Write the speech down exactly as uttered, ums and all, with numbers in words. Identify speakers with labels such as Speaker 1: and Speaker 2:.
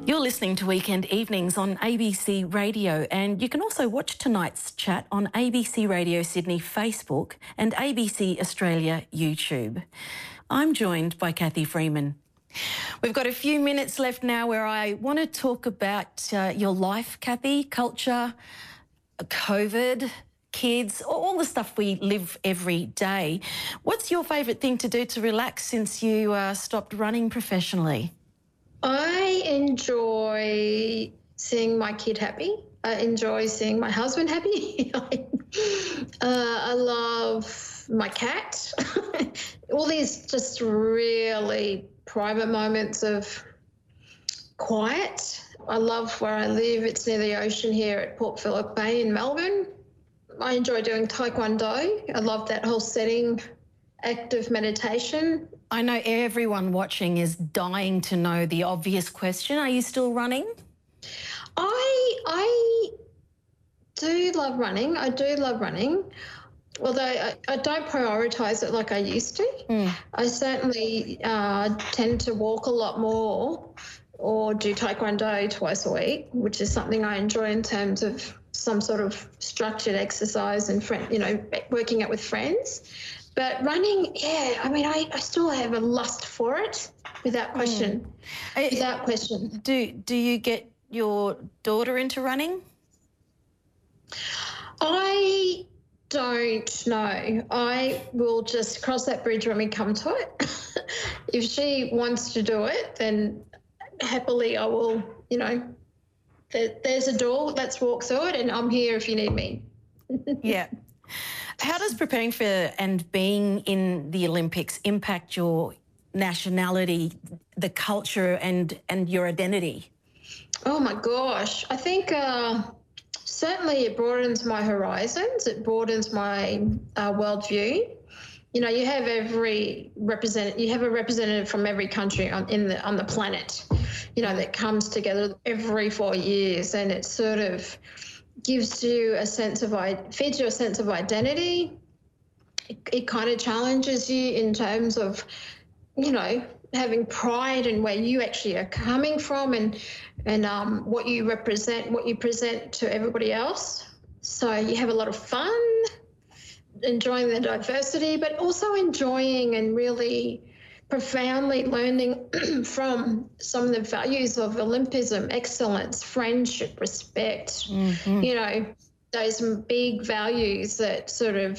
Speaker 1: You're listening to Weekend Evenings on A B C Radio, and you can also watch tonight's chat on A B C Radio Sydney Facebook and A B C Australia YouTube. I'm joined by Cathy Freeman. We've got a few minutes left now where I want to talk about uh, your life, Cathy, culture, COVID, kids, all the stuff we live every day. What's your favourite thing to do to relax since you uh, stopped running professionally?
Speaker 2: I enjoy seeing my kid happy. I enjoy seeing my husband happy. uh, I love my cat. All these just really private moments of quiet. I love where I live. It's near the ocean here at Port Phillip Bay in Melbourne. I enjoy doing Taekwondo. I love that whole setting, active meditation.
Speaker 1: I know everyone watching is dying to know the obvious question. Are you still running?
Speaker 2: I I do love running. I do love running, although I, I don't prioritise it like I used to. Mm. I certainly uh, tend to walk a lot more or do Taekwondo twice a week, which is something I enjoy in terms of some sort of structured exercise and, friend, you know, working out with friends. But running, yeah, I mean, I, I still have a lust for it, without question, mm. without question.
Speaker 1: Do do you get your daughter into running?
Speaker 2: I don't know. I will just cross that bridge when we come to it. If she wants to do it, then happily I will, you know, there, there's a door, let's walk through it, and I'm here if you need me.
Speaker 1: Yeah. How does preparing for and being in the Olympics impact your nationality, the culture and, and your identity?
Speaker 2: Oh, my gosh. I think uh, certainly it broadens my horizons. It broadens my uh, worldview. You know, you have every represent, you have a representative from every country on in the on the planet, you know, that comes together every four years, and it sort of gives you a sense of, feeds you a sense of identity. It, it kind of challenges you in terms of, you know, having pride in where you actually are coming from and and um, what you represent, what you present to everybody else. So you have a lot of fun, enjoying the diversity, but also enjoying and really profoundly learning from some of the values of Olympism, excellence, friendship, respect, mm-hmm. you know, those big values that sort of